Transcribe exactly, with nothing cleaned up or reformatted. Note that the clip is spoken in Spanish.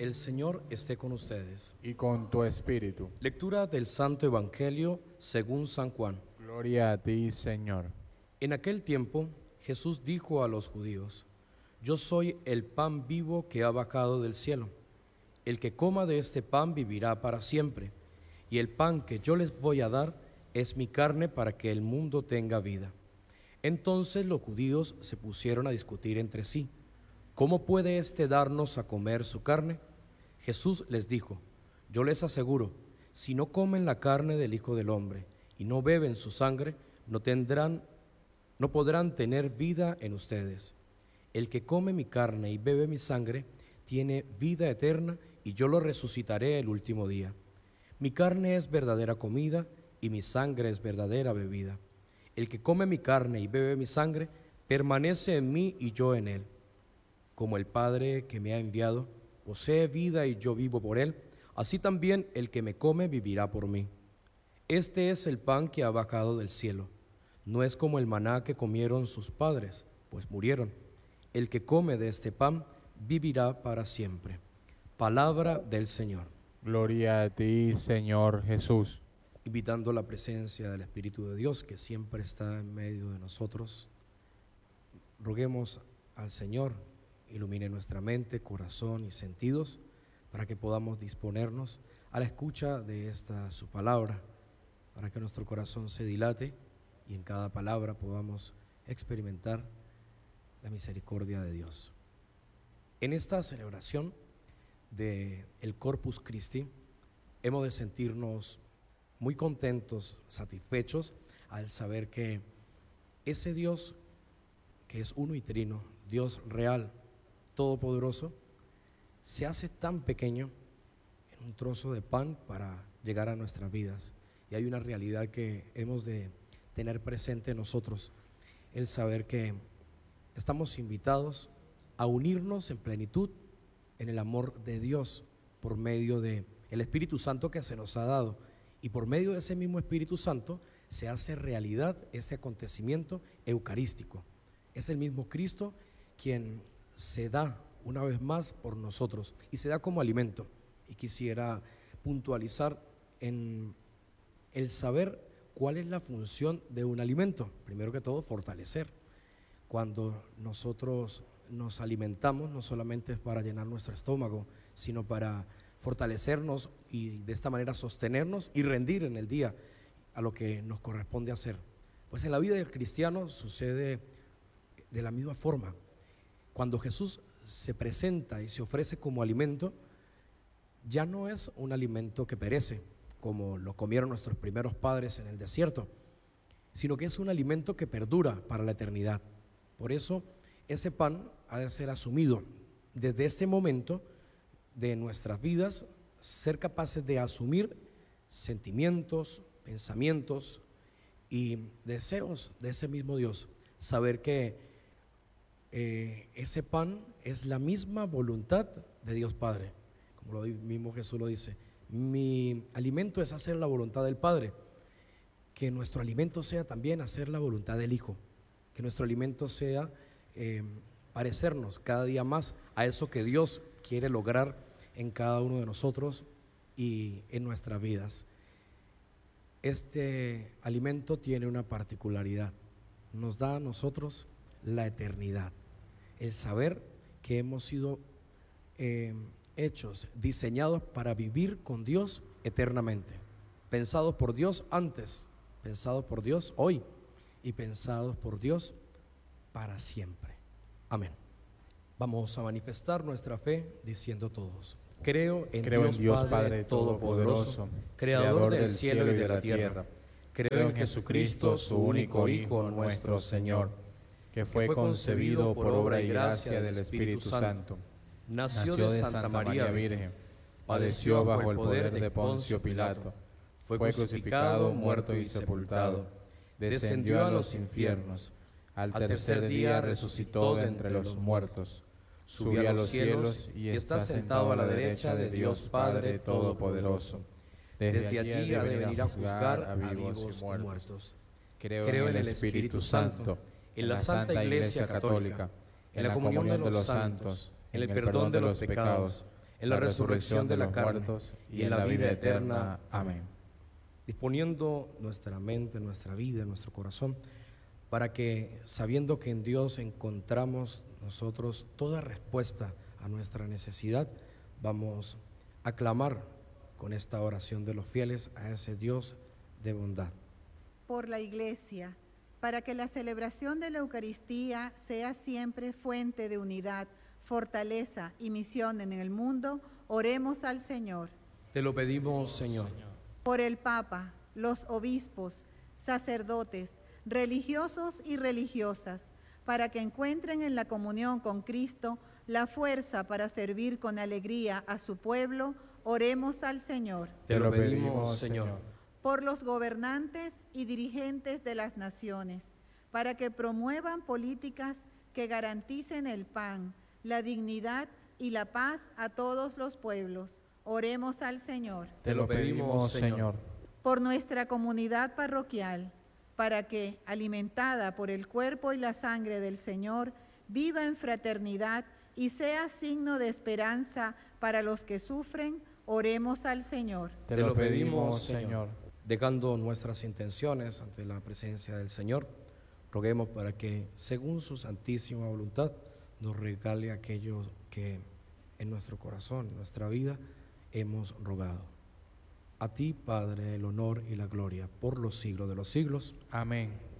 El Señor esté con ustedes. Y con tu espíritu. Lectura del Santo Evangelio según San Juan. Gloria a ti, Señor. En aquel tiempo, Jesús dijo a los judíos: Yo soy el pan vivo que ha bajado del cielo. El que coma de este pan vivirá para siempre, y el pan que yo les voy a dar es mi carne para que el mundo tenga vida. Entonces los judíos se pusieron a discutir entre sí: ¿Cómo puede éste darnos a comer su carne? Jesús les dijo: Yo les aseguro, si no comen la carne del Hijo del Hombre y no beben su sangre, no tendrán, no podrán tener vida en ustedes. El que come mi carne y bebe mi sangre tiene vida eterna, y yo lo resucitaré el último día. Mi carne es verdadera comida y mi sangre es verdadera bebida. El que come mi carne y bebe mi sangre permanece en mí y yo en él. Como el Padre que me ha enviado posee vida y yo vivo por él, así también el que me come vivirá por mí. Este es el pan que ha bajado del cielo. No es como el maná que comieron sus padres, pues murieron. El que come de este pan vivirá para siempre. Palabra del Señor. Gloria a ti, Señor Jesús. Invitando la presencia del Espíritu de Dios, que siempre está en medio de nosotros, roguemos al Señor ilumine nuestra mente, corazón y sentidos para que podamos disponernos a la escucha de esta su palabra, para que nuestro corazón se dilate y en cada palabra podamos experimentar la misericordia de Dios. En esta celebración del Corpus Christi hemos de sentirnos muy contentos, satisfechos al saber que ese Dios que es uno y trino, Dios real, todopoderoso, se hace tan pequeño en un trozo de pan para llegar a nuestras vidas. Y hay una realidad que hemos de tener presente nosotros, el saber que estamos invitados a unirnos en plenitud en el amor de Dios por medio de el Espíritu Santo que se nos ha dado, y por medio de ese mismo Espíritu Santo se hace realidad ese acontecimiento eucarístico. Es el mismo Cristo quien se da una vez más por nosotros y se da como alimento. Y quisiera puntualizar en el saber cuál es la función de un alimento. Primero que todo, fortalecer. Cuando nosotros nos alimentamos, no solamente es para llenar nuestro estómago, sino para fortalecernos y de esta manera sostenernos y rendir en el día a lo que nos corresponde hacer. Pues en la vida del cristiano sucede de la misma forma. Cuando Jesús se presenta y se ofrece como alimento, ya no es un alimento que perece, como lo comieron nuestros primeros padres en el desierto, sino que es un alimento que perdura para la eternidad. Por eso, ese pan ha de ser asumido desde este momento de nuestras vidas, ser capaces de asumir sentimientos, pensamientos y deseos de ese mismo Dios. Saber que Eh, ese pan es la misma voluntad de Dios Padre, como lo mismo Jesús lo dice: mi alimento es hacer la voluntad del Padre. Que nuestro alimento sea también hacer la voluntad del Hijo, que nuestro alimento sea eh, parecernos cada día más a eso que Dios quiere lograr en cada uno de nosotros y en nuestras vidas. Este alimento tiene una particularidad: nos da a nosotros la eternidad. El saber que hemos sido eh, hechos, diseñados para vivir con Dios eternamente, pensados por Dios antes, pensados por Dios hoy y pensados por Dios para siempre. Amén. Vamos a manifestar nuestra fe diciendo todos: Creo en Creo Dios, en Dios Padre, Padre Todopoderoso, Creador del cielo y de la tierra. Creo en Jesucristo, su único Hijo, nuestro Señor, que fue concebido por obra y gracia del Espíritu Santo, nació de Santa María Virgen, padeció bajo el poder de Poncio Pilato, fue crucificado, muerto y sepultado, descendió a los infiernos, al tercer día resucitó de entre los muertos, subió a los cielos y está sentado a la derecha de Dios Padre Todopoderoso. Desde allí ha de venir a juzgar a vivos y muertos. Creo en el Espíritu Santo, en la Santa Iglesia Católica, en la comunión de los santos, en el perdón de los pecados, en la resurrección de los muertos y en la vida eterna. Amén. Disponiendo nuestra mente, nuestra vida, nuestro corazón, para que, sabiendo que en Dios encontramos nosotros toda respuesta a nuestra necesidad, vamos a clamar con esta oración de los fieles a ese Dios de bondad. Por la Iglesia, para que la celebración de la Eucaristía sea siempre fuente de unidad, fortaleza y misión en el mundo, oremos al Señor. Te lo pedimos, Señor. Por el Papa, los obispos, sacerdotes, religiosos y religiosas, para que encuentren en la comunión con Cristo la fuerza para servir con alegría a su pueblo, oremos al Señor. Te lo pedimos, Señor. Por los gobernantes y dirigentes de las naciones, para que promuevan políticas que garanticen el pan, la dignidad y la paz a todos los pueblos, oremos al Señor. Te lo pedimos, Señor. Por nuestra comunidad parroquial, para que, alimentada por el cuerpo y la sangre del Señor, viva en fraternidad y sea signo de esperanza para los que sufren, oremos al Señor. Te lo pedimos, Señor. Dejando nuestras intenciones ante la presencia del Señor, roguemos para que, según su santísima voluntad, nos regale aquello que en nuestro corazón, en nuestra vida, hemos rogado. A ti, Padre, el honor y la gloria por los siglos de los siglos. Amén.